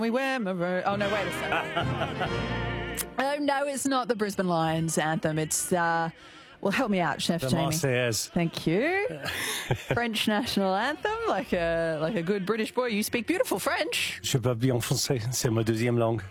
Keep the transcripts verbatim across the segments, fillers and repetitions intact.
We wear maroon. Oh, no, wait a second. Oh, no, it's not the Brisbane Lions anthem. It's, uh, well, help me out, Chef The Jamie. Marseillaise. Thank you. French national anthem, like a like a good British boy. You speak beautiful French. Je parle bien français. C'est ma deuxième langue.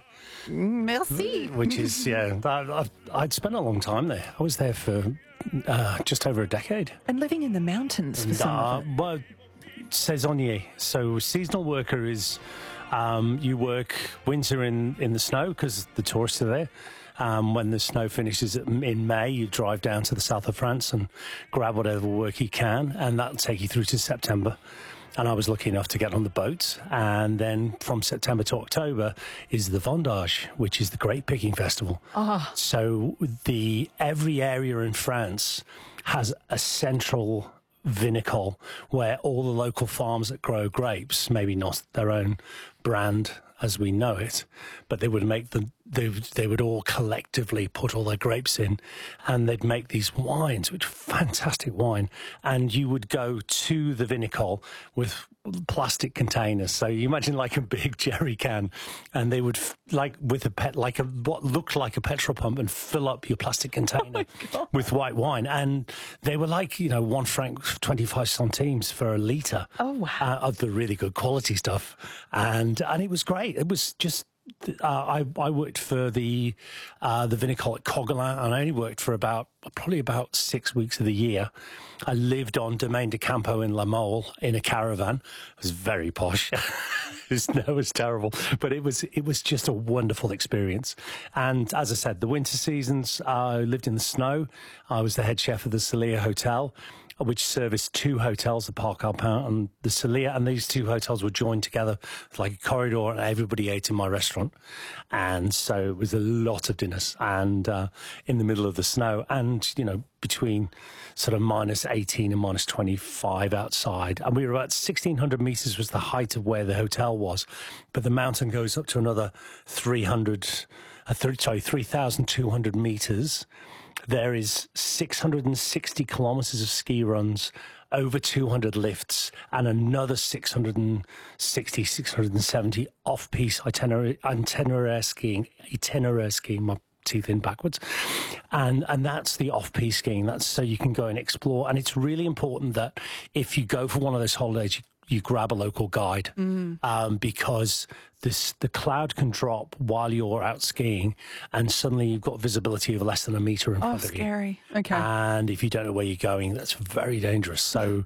Merci. Which is, yeah, I, I'd spent a long time there. I was there for uh, just over a decade. And living in the mountains for some Uh, of it. well, saisonnier. So seasonal worker is um, you work winter in, in the snow because the tourists are there. Um, when the snow finishes in May, you drive down to the south of France and grab whatever work you can, and that'll take you through to September. And I was lucky enough to get on the boat, and then from September to October is the Vendange, which is the grape picking festival. Ah. So the every area in France has a central vinicole where all the local farms that grow grapes, maybe not their own brand as we know it, but they would make them, they, they would all collectively put all their grapes in, and they'd make these wines, which fantastic wine. And you would go to the vinicole with plastic containers. So you imagine like a big jerry can, and they would f- like with a pet, like a, what looked like a petrol pump, and fill up your plastic container Oh with white wine. And they were like, you know, one franc, twenty-five centimes for a litre. Oh, wow. Uh, of the really good quality stuff. And, and it was great. It was just, uh, I, I worked for the, uh, the vinicole at Coguelin, and I only worked for about, probably about six weeks of the year. I lived on Domaine de Campo in La Mole in a caravan. It was very posh. It was, no, it was terrible, but it was, it was just a wonderful experience. And as I said, the winter seasons, I lived in the snow. I was the head chef of the Celia Hotel, which serviced two hotels, the Parc Alpin and the Celia, and these two hotels were joined together like a corridor, and everybody ate in my restaurant. And so it was a lot of dinners, and uh, in the middle of the snow, and, you know, between sort of minus eighteen and minus twenty-five outside. And we were about sixteen hundred meters was the height of where the hotel was, but the mountain goes up to another three hundred, uh, th- sorry, three thousand two hundred meters. There is six hundred sixty kilometers of ski runs, over two hundred lifts, and another six hundred sixty, six hundred seventy off-piste itinerary, itinerary skiing, itinerary skiing, my teeth in backwards. And, and that's the off-piste skiing. That's so you can go and explore. And it's really important that if you go for one of those holidays, you, you grab a local guide, mm. um, because this the cloud can drop while you're out skiing, and suddenly you've got visibility of less than a meter in Oh, front of you. scary. Okay. And if you don't know where you're going, that's very dangerous. So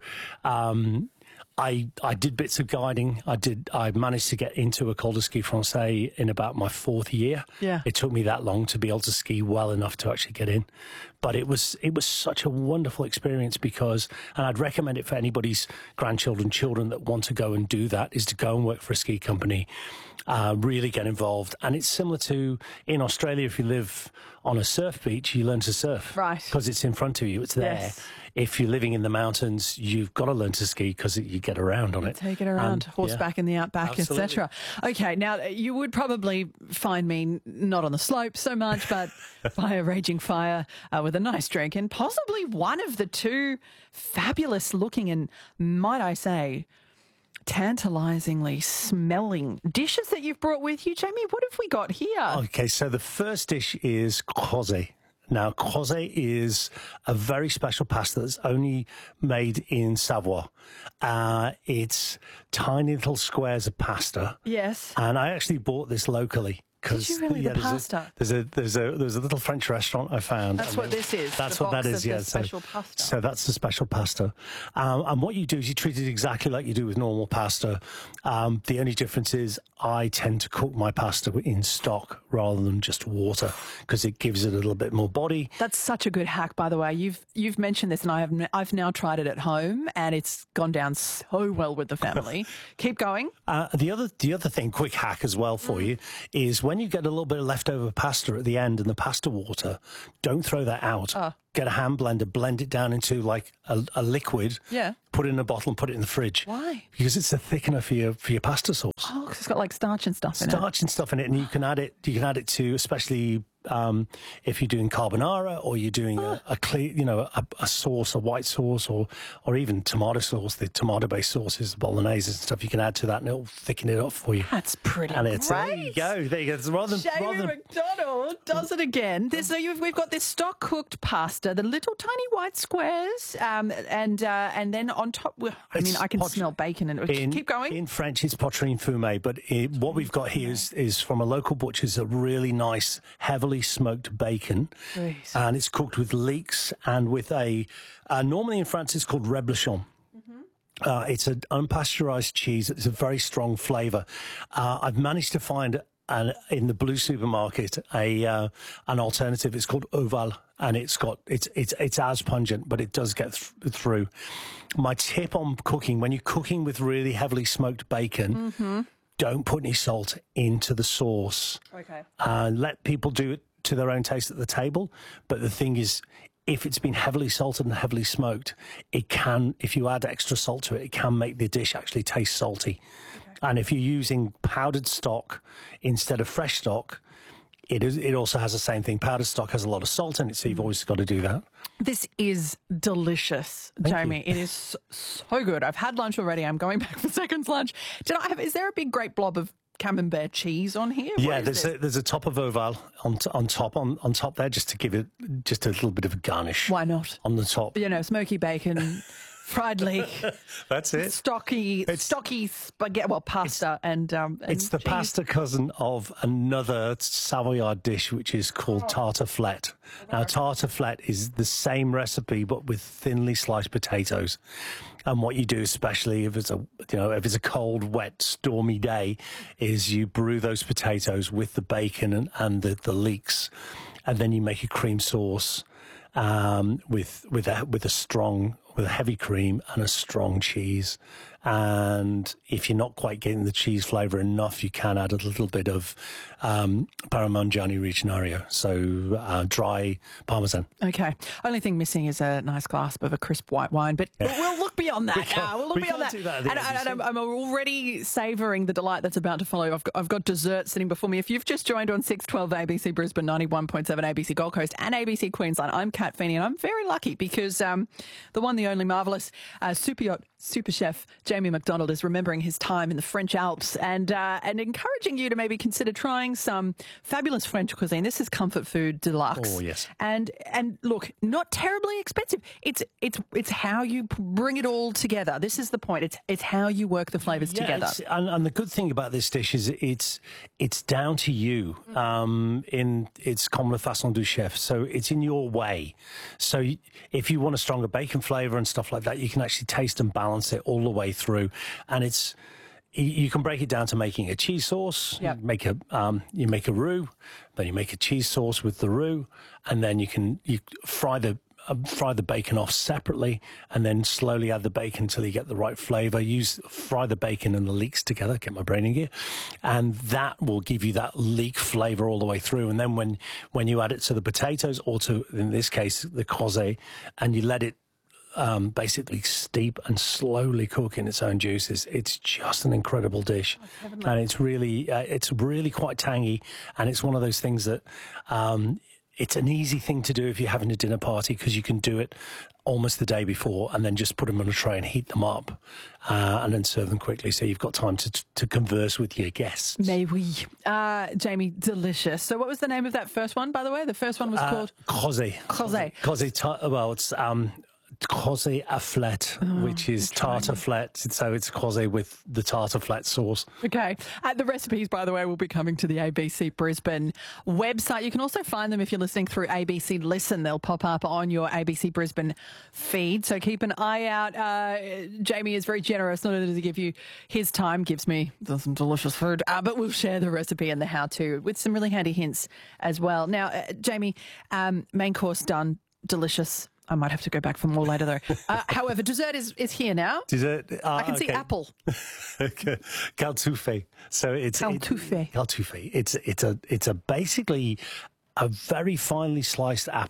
um, I I did bits of guiding. I did. I managed to get into a Col de Ski Francais in about my fourth year. Yeah. It took me that long to be able to ski well enough to actually get in. But it was it was such a wonderful experience because, and I'd recommend it for anybody's grandchildren, children that want to go and do that, is to go and work for a ski company, uh, really get involved. And it's similar to in Australia, if you live on a surf beach, you learn to surf. Right. Because it's in front of you, it's there. Yes. If you're living in the mountains, you've got to learn to ski because you get around on it. Take it around, And, horseback yeah, in the outback, absolutely. et cetera. Okay, now you would probably find me not on the slope so much, but by a raging fire uh, with a nice drink, and possibly one of the two fabulous looking and, might I say, tantalizingly smelling dishes that you've brought with you. Jamie, what have we got here? Okay, so the first dish is crozet. Now, crozet is a very special pasta that's only made in Savoie. Uh, it's tiny little squares of pasta. Yes. And I actually bought this locally. Did you really? The there's pasta? A, there's a there's a there's a little French restaurant I found. That's and what this is. That's the what box that is. of Yeah. the special so, pasta. so that's the special pasta. Um, and what you do is you treat it exactly like you do with normal pasta. Um, the only difference is I tend to cook my pasta in stock rather than just water because it gives it a little bit more body. That's such a good hack, by the way. You've you've mentioned this, and I have n- I've now tried it at home, and it's gone down so well with the family. Keep going. Uh, the other the other thing, quick hack as well for mm. you, is when you get a little bit of leftover pasta at the end and the pasta water, don't throw that out. Uh. Get a hand blender, blend it down into like a, a liquid. Yeah. Put it in a bottle and put it in the fridge. Why? Because it's a thickener for your for your pasta sauce. Oh, 'cause it's got like starch and stuff in it. Starch and stuff in it, and you can add it. You can add it to especially um, if you're doing carbonara or you're doing a, a clear, you know, a, a sauce, a white sauce, or or even tomato sauce, the tomato-based sauces, the bolognese and stuff, you can add to that and it'll thicken it up for you. That's pretty and it's, great. There you go. There you go. It's rather, Jamie rather, McDonald does it again. This, so you've, we've got this stock cooked pasta, the little tiny white squares, um, and uh, and then on top, well, I mean, I can pot- smell bacon and in, keep going. In French, it's poitrine fumée, but it, what we've got here is, is from a local butcher's a really nice, heavily smoked bacon, Jeez. and it's cooked with leeks and with a. Uh, normally in France, it's called reblochon. Uh, it's an unpasteurized cheese. It's a very strong flavour. Uh, I've managed to find an, in the blue supermarket a uh, an alternative. It's called Oval, and it's got it's it's it's as pungent, but it does get th- through. My tip on cooking: when you're cooking with really heavily smoked bacon, mm-hmm. don't put any salt into the sauce. Okay. Uh, let people do it to their own taste at the table. But the thing is, if it's been heavily salted and heavily smoked, it can, if you add extra salt to it, it can make the dish actually taste salty. Okay. And if you're using powdered stock instead of fresh stock, it is. It also has the same thing. Powdered stock has a lot of salt in it, so you've always got to do that. This is delicious, Thank Jamie. you. It is so, so good. I've had lunch already. I'm going back for seconds lunch. Did I have? Is there a big great blob of camembert cheese on here? Yeah, what there's a, there's a top of Oval on t- on top on, on top there, just to give it just a little bit of a garnish. Why not? On the top. You know, smoky bacon, fried leek. That's it. Stocky, It's, stocky spaghetti, well, pasta and um. And it's the cheese. pasta cousin of another Savoyard dish, which is called tartiflette. Now, tartiflette is the same recipe, but with thinly sliced potatoes. And what you do, especially if it's a you know if it's a cold, wet, stormy day, is you brew those potatoes with the bacon and, and the, the leeks, and then you make a cream sauce um, with with a with a strong with a heavy cream and a strong cheese. And if you're not quite getting the cheese flavour enough, you can add a little bit of um, Parmigiano Reggiano, so uh, dry Parmesan. Okay. Only thing missing is a nice clasp of a crisp white wine, but Yeah. we'll look beyond that. We can't- now. We'll look we beyond can't that. do that at the and A B C. and I'm, I'm already savouring the delight that's about to follow. I've got, I've got dessert sitting before me. If you've just joined on six twelve A B C Brisbane, ninety-one point seven A B C Gold Coast and A B C Queensland, I'm Kat Feeney, and I'm very lucky because um, the one, the only marvellous uh, super yacht, super chef Jamie McDonald is remembering his time in the French Alps and uh, and encouraging you to maybe consider trying some fabulous French cuisine. This is comfort food deluxe. Oh, yes. And and look, not terribly expensive. It's it's it's how you p- bring it all together. This is the point. It's it's how you work the flavors Yeah, together. it's- And, and the good thing about this dish is it's it's down to you. Um, in it's comme la façon du chef, so it's in your way. So y- if you want a stronger bacon flavour and stuff like that, you can actually taste and balance it all the way through. And it's y- you can break it down to making a cheese sauce. Yep. You make a um, you make a roux, then you make a cheese sauce with the roux, and then you can you fry the. Uh, fry the bacon off separately and then slowly add the bacon until you get the right flavour. Use fry the bacon and the leeks together, get my brain in gear, and that will give you that leek flavour all the way through. And then when, when you add it to the potatoes, or to, in this case, the cosé, and you let it um, basically steep and slowly cook in its own juices, it's just an incredible dish. And it's really, uh, it's really quite tangy, and it's one of those things that... Um, it's an easy thing to do if you're having a dinner party, because you can do it almost the day before and then just put them on a tray and heat them up uh, and then serve them quickly, so you've got time to to converse with your guests. Mais oui. Uh, Jamie, delicious. So what was the name of that first one, by the way? The first one was Uh, called... Cosé. Cosé. Cosé, ta- well, it's... Um, Cosé à flette, Oh, which is tartiflette. So it's cosé with the tartiflette sauce. Okay. Uh, the recipes, by the way, will be coming to the A B C Brisbane website. You can also find them if you're listening through A B C Listen. They'll pop up on your A B C Brisbane feed. So keep an eye out. Uh, Jamie is very generous. Not only does he give you his time, gives me some delicious food, uh, but we'll share the recipe and the how-to with some really handy hints as well. Now, uh, Jamie, um, main course done, delicious. I might have to go back for more later, though. Uh, however, dessert is, is here now. Dessert. Uh, I can see okay. apple. Caltoufe. So it's Caltoufe. It, caltoufe. It's it's a it's a basically a very finely sliced apple,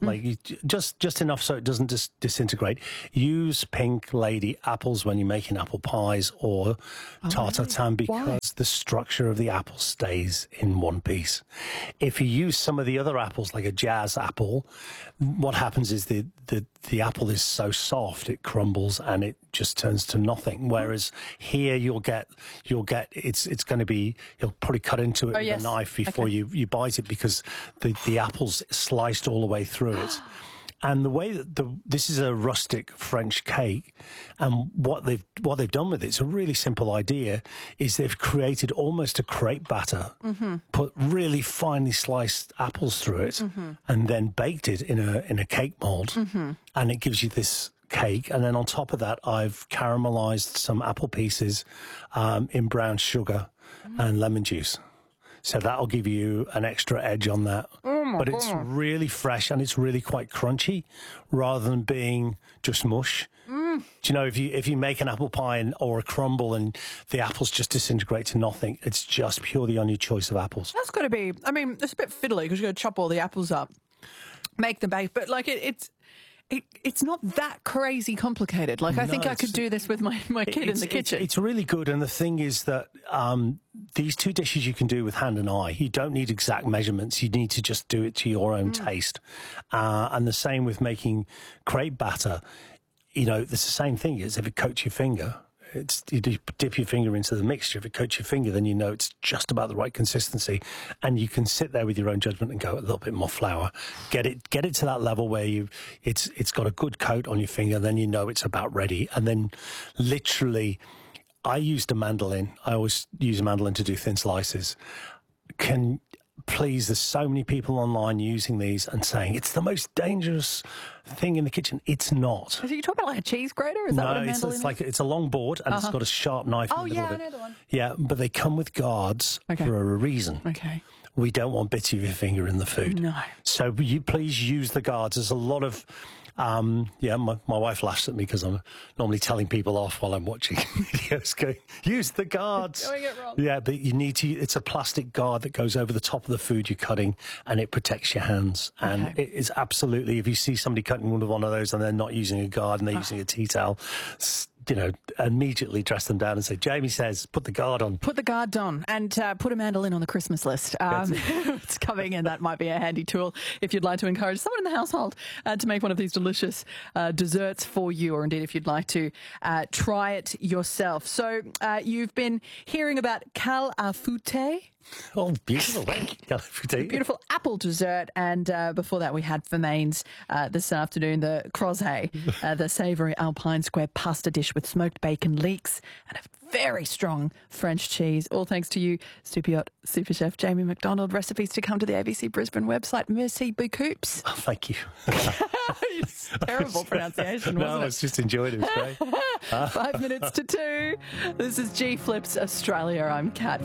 like you, just just enough so it doesn't dis- disintegrate. Use Pink Lady apples when you're making apple pies or Oh, tartatan really? Why? because the structure of the apple stays in one piece. If you use some of the other apples, like a Jazz apple, what happens is the, the, the apple is so soft it crumbles and it just turns to nothing. Whereas here you'll get you'll get it's it's going to be you'll probably cut into it Oh, with yes. a knife before Okay. you you bite it because the the apple's sliced all the way through it. And the way that the this is a rustic French cake, and what they've what they've done with it, it's a really simple idea, is they've created almost a crepe batter, Mm-hmm. put really finely sliced apples through it, Mm-hmm. and then baked it in a in a cake mold, Mm-hmm. and it gives you this cake. And then on top of that, I've caramelized some apple pieces um, in brown sugar Mm. and lemon juice. So that'll give you an extra edge on that. Oh but it's really fresh and it's really quite crunchy rather than being just mush. Mm. Do you know, if you if you make an apple pie and, or a crumble and the apples just disintegrate to nothing, it's just purely on your choice of apples. That's got to be, I mean, it's a bit fiddly because you've got to chop all the apples up, make them bake, but like it, it's. It, it's not that crazy complicated. Like, I No, think I it's- could do this with my, my kid in It's- the it's- kitchen. It's, really good. And the thing is that um, these two dishes you can do with hand and eye. You don't need exact measurements. You need to just do it to your own Mm. taste. Uh, and the same with making crepe batter. You know, it's the same thing as if it coats your finger. It's, you dip your finger into the mixture. If it coats your finger, then you know it's just about the right consistency, and you can sit there with your own judgment and go a little bit more flour. Get it, get it to that level where you, it's, it's got a good coat on your finger. Then you know it's about ready. And then, literally, I used a mandolin. I always use a mandolin to do thin slices. Can please? There's so many people online using these and saying it's the most dangerous thing in the kitchen. It's not. Are you talking about like a cheese grater? Is that what No, a it's, mandolin it's is? like it's a long board and it's got a sharp knife Oh, in the middle yeah, of I it. know the one. Yeah, but they come with guards Okay. for a reason. Okay. We don't want bits of your finger in the food. No. So you please use the guards. There's a lot of, um, yeah, my, my wife laughs at me because I'm normally telling people off while I'm watching videos going, use the guards. Doing it wrong. Yeah, but you need to, it's a plastic guard that goes over the top of the food you're cutting and it protects your hands. And Okay. it is absolutely, if you see somebody cutting one of one of those and they're not using a guard and they're using a tea towel, s- you know, immediately dress them down and say, Jamie says, put the guard on. Put the guard on and uh, put a mandolin on the Christmas list. Um, it's coming, and that might be a handy tool if you'd like to encourage someone in the household uh, to make one of these delicious uh, desserts for you, or indeed if you'd like to uh, try it yourself. So uh, you've been hearing about Cal Afute. Oh, beautiful. Thank you. Beautiful apple dessert, and uh, before that we had Vermain's uh, this afternoon, the Crozet, uh, the savoury Alpine Square pasta dish with smoked bacon leeks and a very strong French cheese. All thanks to you, Stupiot super chef Jamie McDonald. Recipes to come to the A B C Brisbane website. Merci beaucoup. Oh, thank you. It's terrible pronunciation, No, wasn't I it? was just enjoying it. It was great. Five minutes to two. This is G Flips Australia. I'm Kat.